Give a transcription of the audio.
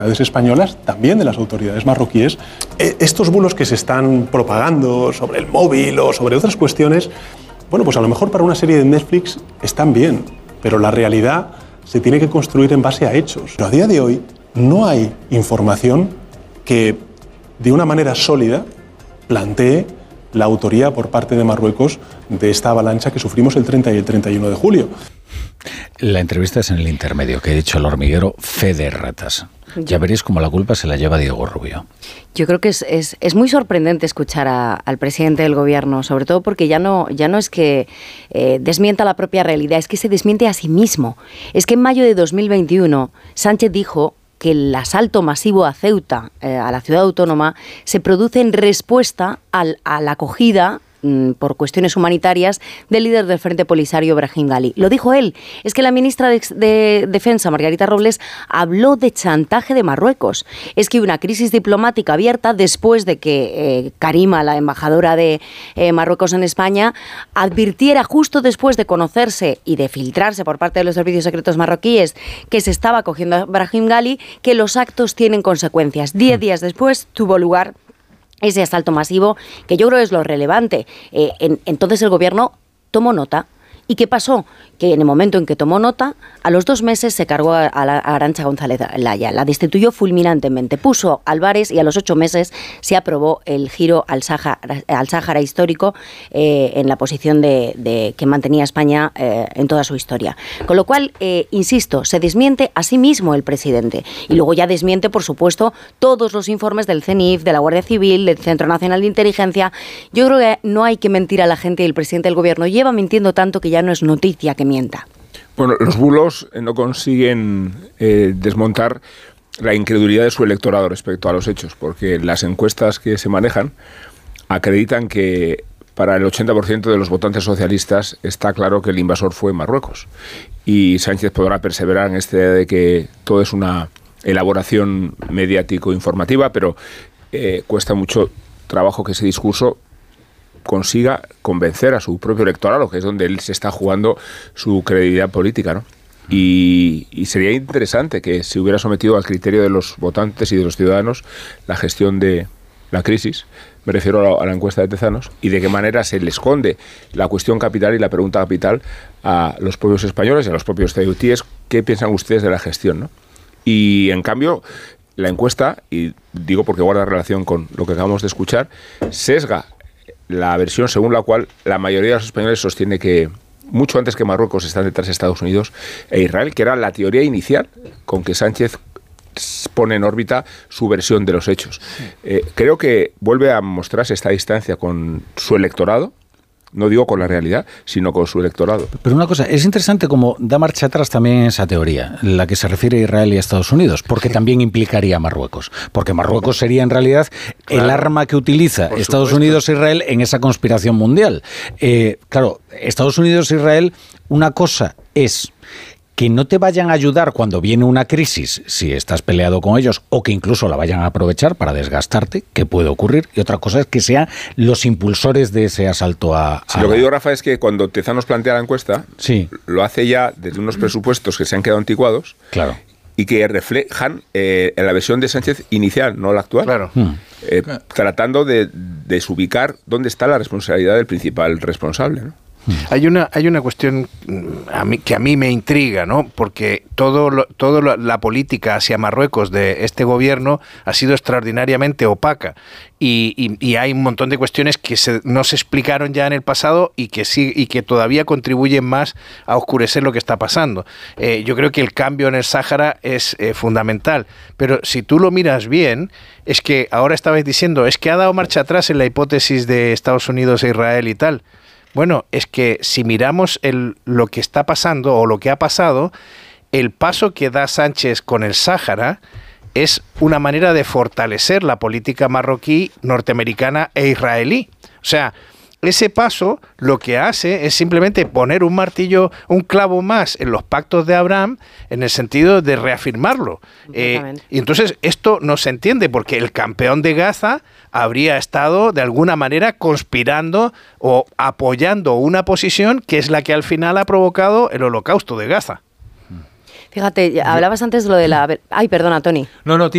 españolas, también de las autoridades marroquíes. Estos bulos que se están propagando sobre el móvil o sobre otras cuestiones, bueno, pues a lo mejor para una serie de Netflix están bien, pero la realidad se tiene que construir en base a hechos. Pero a día de hoy no hay información que de una manera sólida plantee la autoría por parte de Marruecos de esta avalancha que sufrimos el 30 y el 31 de julio. La entrevista es en el intermedio, que he dicho El Hormiguero, fe de ratas. Ya veréis cómo la culpa se la lleva Diego Rubio. Yo creo que es muy sorprendente escuchar al presidente del gobierno, sobre todo porque ya no es que desmienta la propia realidad, es que se desmiente a sí mismo. Es que en mayo de 2021 Sánchez dijo que el asalto masivo a Ceuta, a la ciudad autónoma, se produce en respuesta a la acogida por cuestiones humanitarias del líder del Frente Polisario, Brahim Ghali. Lo dijo él. Es que la ministra de Defensa, Margarita Robles, habló de chantaje de Marruecos. Es que hubo una crisis diplomática abierta después de que Karima, la embajadora de Marruecos en España, advirtiera justo después de conocerse y de filtrarse por parte de los servicios secretos marroquíes que se estaba acogiendo a Brahim Ghali, que los actos tienen consecuencias. 10 días después tuvo lugar ese asalto masivo, que yo creo es lo relevante. Entonces el gobierno tomó nota. ¿Y qué pasó? Que en el momento en que tomó nota, a los 2 meses se cargó a Arantxa González Laya, la destituyó fulminantemente, puso Álvarez y a los 8 meses se aprobó el giro al Sáhara histórico en la posición que mantenía España en toda su historia. Con lo cual, insisto, se desmiente a sí mismo el presidente y luego ya desmiente, por supuesto, todos los informes del CENIF, de la Guardia Civil, del Centro Nacional de Inteligencia. Yo creo que no hay que mentir a la gente y el presidente del gobierno lleva mintiendo tanto que ya no es noticia que mienta. Bueno, los bulos no consiguen desmontar la incredulidad de su electorado respecto a los hechos, porque las encuestas que se manejan acreditan que para el 80% de los votantes socialistas está claro que el invasor fue Marruecos. Y Sánchez podrá perseverar en esta idea de que todo es una elaboración mediático-informativa, pero cuesta mucho trabajo que ese discurso consiga convencer a su propio electorado, que es donde él se está jugando su credibilidad política, ¿no? Y sería interesante que se hubiera sometido al criterio de los votantes y de los ciudadanos la gestión de la crisis, me refiero a la encuesta de Tezanos, y de qué manera se le esconde la cuestión capital y la pregunta capital a los propios españoles y a los propios ceutíes. ¿Qué piensan ustedes de la gestión, no? Y en cambio, la encuesta, y digo porque guarda relación con lo que acabamos de escuchar, sesga la versión según la cual la mayoría de los españoles sostiene que mucho antes que Marruecos están detrás de Estados Unidos e Israel, que era la teoría inicial con que Sánchez pone en órbita su versión de los hechos. Creo que vuelve a mostrarse esta distancia con su electorado, no digo con la realidad, sino con su electorado. Pero una cosa, es interesante cómo da marcha atrás también esa teoría, la que se refiere a Israel y a Estados Unidos, porque también implicaría a Marruecos, porque Marruecos sería en realidad el arma que utiliza Estados Unidos e Israel en esa conspiración mundial. Claro, Estados Unidos e Israel, una cosa es que no te vayan a ayudar cuando viene una crisis, si estás peleado con ellos, o que incluso la vayan a aprovechar para desgastarte, que puede ocurrir, y otra cosa es que sean los impulsores de ese asalto a... Sí, lo que digo, Rafa, es que cuando Tezanos plantea la encuesta, lo hace ya desde unos presupuestos que se han quedado anticuados, claro, y que reflejan la versión de Sánchez inicial, no la actual, claro. Tratando de desubicar dónde está la responsabilidad del principal responsable, ¿no? Hay una cuestión que a mí me intriga, ¿no? Porque toda la política hacia Marruecos de este gobierno ha sido extraordinariamente opaca y hay un montón de cuestiones que no se explicaron ya en el pasado y que todavía contribuyen más a oscurecer lo que está pasando. Yo creo que el cambio en el Sáhara es fundamental, pero si tú lo miras bien, es que ahora estabais diciendo, es que ha dado marcha atrás en la hipótesis de Estados Unidos e Israel y tal. Bueno, es que si miramos lo que está pasando o lo que ha pasado, el paso que da Sánchez con el Sáhara es una manera de fortalecer la política marroquí, norteamericana e israelí. O sea, ese paso lo que hace es simplemente poner un martillo, un clavo más en los pactos de Abraham en el sentido de reafirmarlo. Y entonces esto no se entiende porque el campeón de Gaza habría estado de alguna manera conspirando o apoyando una posición que es la que al final ha provocado el holocausto de Gaza. Fíjate, hablabas antes de lo de la... Ay, perdona, Tony. No,